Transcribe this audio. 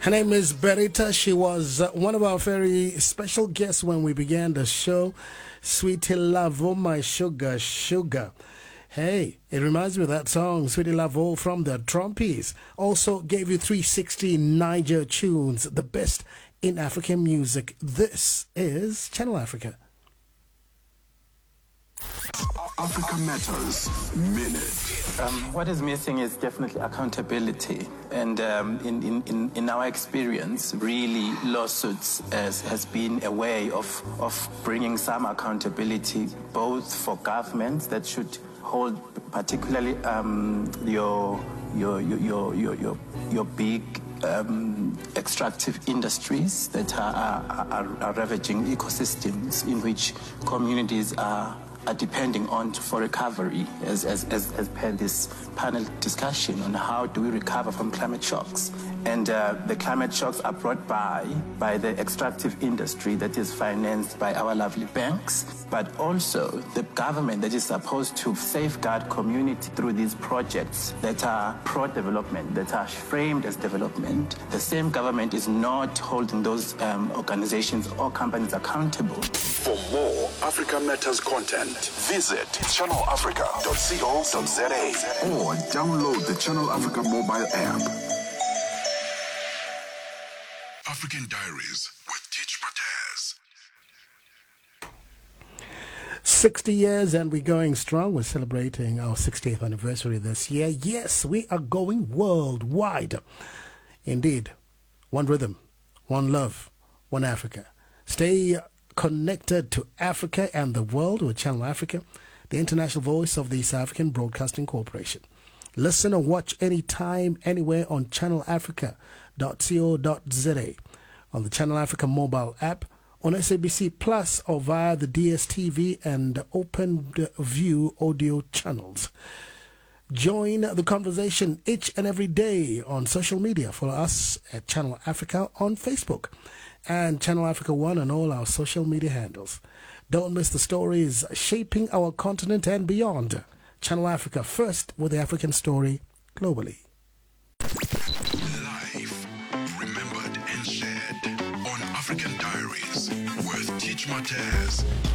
Her name is Berita. She was one of our very special guests when we began the show. Sweetie Love, oh my sugar, sugar. Hey, it reminds me of that song, Sweetie Love, oh, from the Trompies. Also gave you 360 Niger tunes, the best in African music. This is Channel Africa. Africa Matters Minute. What is missing is definitely accountability. And in our experience, really lawsuits has been a way of bringing some accountability, both for governments that should hold particularly your big extractive industries that are ravaging ecosystems in which communities are depending on for recovery, as per this panel discussion on how do we recover from climate shocks. And the climate shocks are brought by the extractive industry that is financed by our lovely banks, but also the government that is supposed to safeguard community through these projects that are pro-development, that are framed as development. The same government is not holding those organizations or companies accountable. For more Africa Matters content, visit channelafrica.co.za or download the Channel Africa mobile app. African Diaries with Teach Mataz. 60 years and we're going strong. We're celebrating our 60th anniversary this year. Yes, we are going worldwide. Indeed, one rhythm, one love, one Africa. Stay connected to Africa and the world with Channel Africa, the international voice of the East African Broadcasting Corporation. Listen or watch anytime, anywhere on channelafrica.co.za, on the Channel Africa mobile app, on SABC Plus, or via the DSTV and Open View audio channels. Join the conversation each and every day on social media. Follow us at Channel Africa on Facebook and Channel Africa One on all our social media handles. Don't miss the stories shaping our continent and beyond. Channel Africa, first with the African story globally. Live, remembered and shared on African Diaries with Teach Mataz.